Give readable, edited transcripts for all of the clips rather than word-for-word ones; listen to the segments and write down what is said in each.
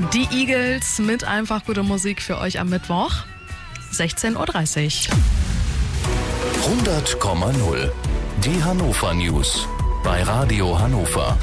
Die Eagles mit einfach guter Musik für euch am Mittwoch, 16:30 Uhr. 100,0. Die Hannover News bei Radio Hannover.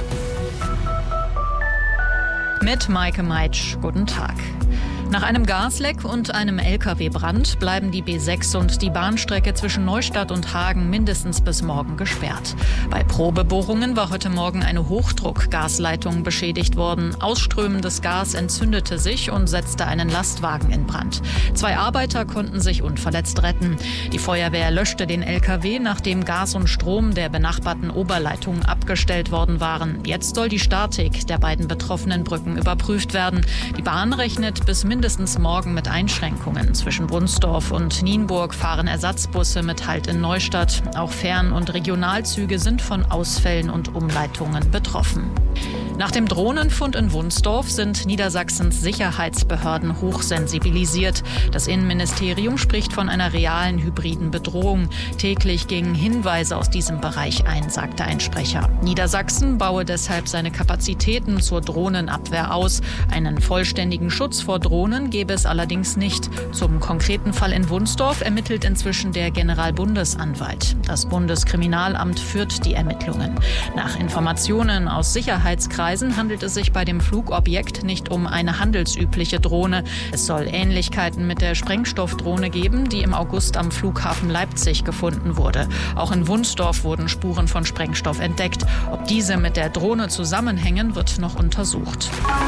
Mit Maike Meitsch, guten Tag. Nach einem Gasleck und einem LKW-Brand bleiben die B6 und die Bahnstrecke zwischen Neustadt und Hagen mindestens bis morgen gesperrt. Bei Probebohrungen war heute Morgen eine Hochdruckgasleitung beschädigt worden. Ausströmendes Gas entzündete sich und setzte einen Lastwagen in Brand. 2 Arbeiter konnten sich unverletzt retten. Die Feuerwehr löschte den LKW, nachdem Gas und Strom der benachbarten Oberleitung abgestellt worden waren. Jetzt soll die Statik der beiden betroffenen Brücken überprüft werden. Die Bahn rechnet bis mindestens morgen mit Einschränkungen. Zwischen Wunsdorf und Nienburg fahren Ersatzbusse mit Halt in Neustadt. Auch Fern- und Regionalzüge sind von Ausfällen und Umleitungen betroffen. Nach dem Drohnenfund in Wunsdorf sind Niedersachsens Sicherheitsbehörden hochsensibilisiert. Das Innenministerium spricht von einer realen hybriden Bedrohung. Täglich gingen Hinweise aus diesem Bereich ein, sagte ein Sprecher. Niedersachsen baue deshalb seine Kapazitäten zur Drohnenabwehr aus. Einen vollständigen Schutz vor Drohnen gäbe es allerdings nicht. Zum konkreten Fall in Wunsdorf ermittelt inzwischen der Generalbundesanwalt. Das Bundeskriminalamt führt die Ermittlungen. Nach Informationen aus Sicherheitskreisen handelt es sich bei dem Flugobjekt nicht um eine handelsübliche Drohne. Es soll Ähnlichkeiten mit der Sprengstoffdrohne geben, die im August am Flughafen Leipzig gefunden wurde. Auch in Wunsdorf wurden Spuren von Sprengstoff entdeckt. Ob diese mit der Drohne zusammenhängen, wird noch untersucht.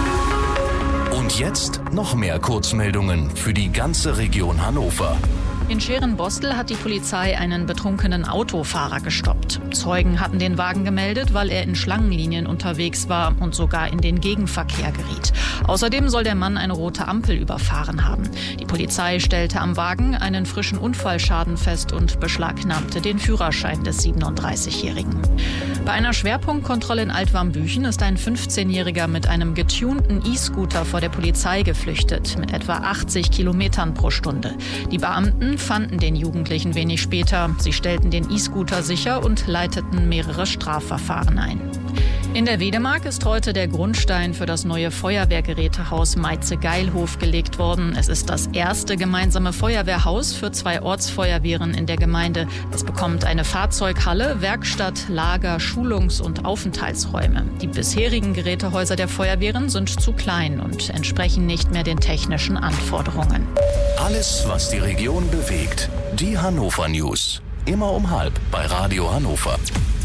Und jetzt noch mehr Kurzmeldungen für die ganze Region Hannover. In Scherenbostel hat die Polizei einen betrunkenen Autofahrer gestoppt. Zeugen hatten den Wagen gemeldet, weil er in Schlangenlinien unterwegs war und sogar in den Gegenverkehr geriet. Außerdem soll der Mann eine rote Ampel überfahren haben. Die Polizei stellte am Wagen einen frischen Unfallschaden fest und beschlagnahmte den Führerschein des 37-Jährigen. Bei einer Schwerpunktkontrolle in Altwarmbüchen ist ein 15-Jähriger mit einem getunten E-Scooter vor der Polizei geflüchtet, mit etwa 80 Kilometern pro Stunde. Die Beamten fanden den Jugendlichen wenig später. Sie stellten den E-Scooter sicher und leiteten mehrere Strafverfahren ein. In der Wedemark ist heute der Grundstein für das neue Feuerwehrgerätehaus Meize-Geilhof gelegt worden. Es ist das erste gemeinsame Feuerwehrhaus für 2 Ortsfeuerwehren in der Gemeinde. Es bekommt eine Fahrzeughalle, Werkstatt, Lager, Schulungs- und Aufenthaltsräume. Die bisherigen Gerätehäuser der Feuerwehren sind zu klein und entsprechen nicht mehr den technischen Anforderungen. Alles, was die Region bewegt. Die Hannover News. Immer um 12:30 bei Radio Hannover.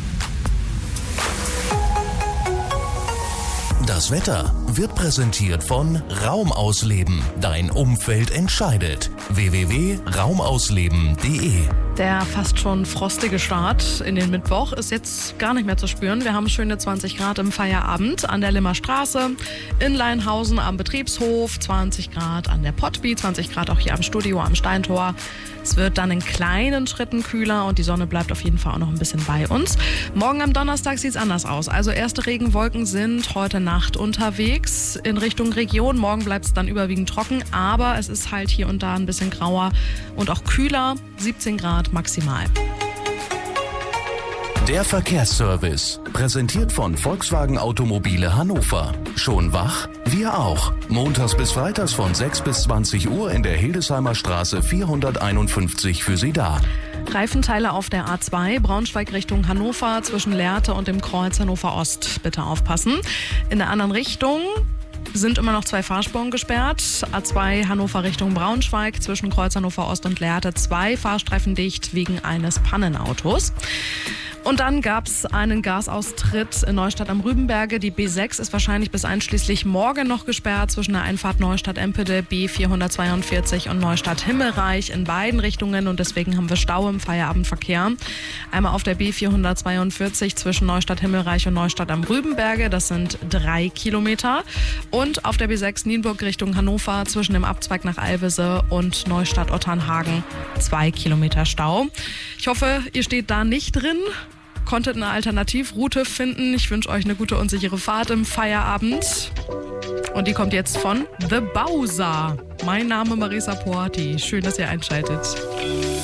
Das Wetter wird präsentiert von Raumausleben. Dein Umfeld entscheidet. www.raumausleben.de. Der fast schon frostige Start in den Mittwoch ist jetzt gar nicht mehr zu spüren. Wir haben schöne 20 Grad im Feierabend an der Limmer Straße, in Leinhausen am Betriebshof, 20 Grad an der Pottby, 20 Grad auch hier am Studio am Steintor. Es wird dann in kleinen Schritten kühler und die Sonne bleibt auf jeden Fall auch noch ein bisschen bei uns. Morgen am Donnerstag sieht es anders aus. Also erste Regenwolken sind heute Nacht unterwegs in Richtung Region. Morgen bleibt es dann überwiegend trocken, aber es ist halt hier und da ein bisschen grauer und auch kühler, 17 Grad maximal. Der Verkehrsservice, präsentiert von Volkswagen Automobile Hannover. Schon wach? Wir auch. Montags bis freitags von 6 bis 20 Uhr in der Hildesheimer Straße 451 für Sie da. Reifenteile auf der A2, Braunschweig Richtung Hannover, zwischen Lehrte und dem Kreuz Hannover Ost. Bitte aufpassen. In der anderen Richtung sind immer noch 2 Fahrspuren gesperrt. A2 Hannover Richtung Braunschweig, zwischen Kreuz Hannover Ost und Lehrte 2 Fahrstreifen dicht wegen eines Pannenautos. Und dann gab es einen Gasaustritt in Neustadt am Rübenberge. Die B6 ist wahrscheinlich bis einschließlich morgen noch gesperrt zwischen der Einfahrt Neustadt-Empede, B442 und Neustadt-Himmelreich in beiden Richtungen. Und deswegen haben wir Stau im Feierabendverkehr. Einmal auf der B442 zwischen Neustadt-Himmelreich und Neustadt am Rübenberge. Das sind 3 Kilometer. Und auf der B6 Nienburg Richtung Hannover zwischen dem Abzweig nach Alvese und Neustadt-Otternhagen 2 Kilometer Stau. Ich hoffe, ihr steht da nicht drin. Konntet eine Alternativroute finden. Ich wünsche euch eine gute und sichere Fahrt im Feierabend. Und die kommt jetzt von The Bowser. Mein Name Marisa Poati. Schön, dass ihr einschaltet.